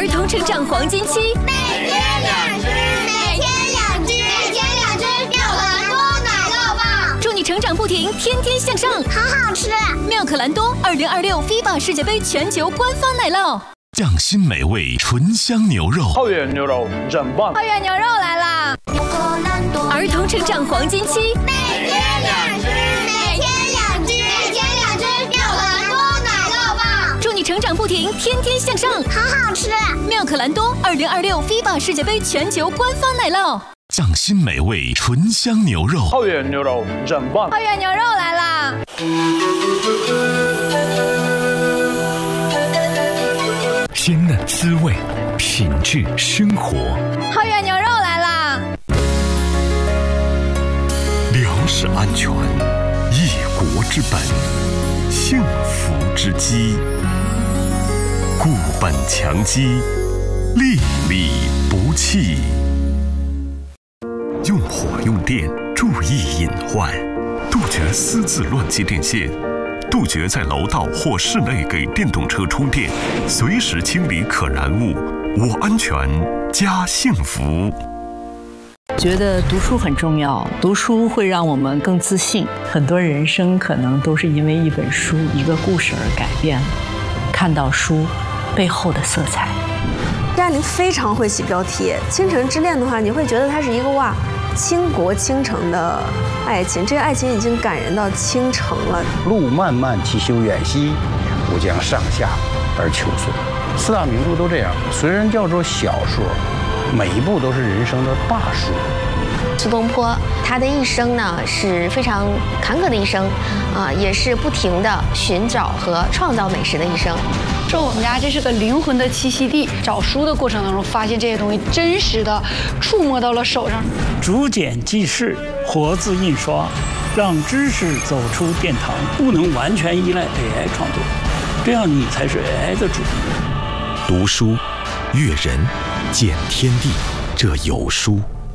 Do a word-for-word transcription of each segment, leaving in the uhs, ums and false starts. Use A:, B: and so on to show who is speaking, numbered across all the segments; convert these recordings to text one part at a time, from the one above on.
A: 儿童成长黄金期，
B: 每天两只，每天两只，每天两只妙可蓝多奶酪棒，
A: 祝你成长不停，天天向上，
B: 好好吃！
A: 妙可蓝多二零二六 FIFA 世界杯全球官方奶酪，
C: 匠心美味醇香牛肉，
D: 浩远牛肉真棒！
A: 浩远牛肉来啦！
B: 妙可蓝多
A: 儿童成长黄金期，
B: 每天两只，每天两只，每天两只妙可蓝多奶酪棒，
A: 祝你成长不停，天天向上，
B: 好好吃！
A: 妙可蓝多二零二六 FIFA 世界杯全球官方奶酪，
C: 匠心美味醇香牛肉，
D: 浩远牛肉真棒！
A: 浩远牛肉来啦！
E: 鲜嫩滋味，品质生活。
A: 浩远牛肉来啦！
E: 粮食安全，一国之本，幸福之基。固本强基，粒粒不弃。用火用电，注意隐患，杜绝私自乱接电线。杜绝在楼道或室内给电动车充电，随时清理可燃物。我安全，家幸福。
F: 觉得读书很重要，读书会让我们更自信。很多人生可能都是因为一本书、一个故事而改变了。看到书背后的色彩。
G: 张爱玲非常会起标题，《倾城之恋》的话，你会觉得它是一个哇。倾国倾城的爱情，这个爱情已经感人到倾城了。
H: 路漫漫其修远兮，吾将上下而求索。四大名著都这样，虽然叫做小说，每一部都是人生的大书。
I: 苏东坡他的一生呢是非常坎坷的一生，啊、呃，也是不停的寻找和创造美食的一生。
J: 说我们家这是个灵魂的栖息地，找书的过程当中，发现这些东西真实的触摸到了手上。
K: 逐简记事，活字印刷，让知识走出殿堂，不能完全依赖 A I 创作，这样你才是 A I 的主人。
E: 读书，阅人，见天地，这有书。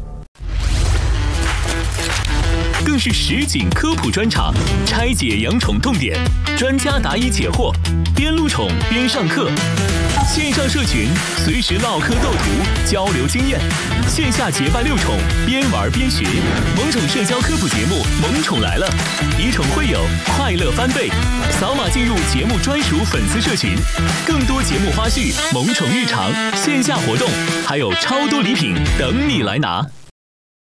L: 更是实景科普专场，拆解养宠痛点，专家答疑解惑，边撸宠边上课。线上社群随时唠嗑斗图，交流经验；线下结伴遛宠，边玩边学。萌宠社交科普节目《萌宠来了》，以宠会友，快乐翻倍。扫码进入节目专属粉丝社群，更多节目花絮、萌宠日常、线下活动，还有超多礼品等你来拿。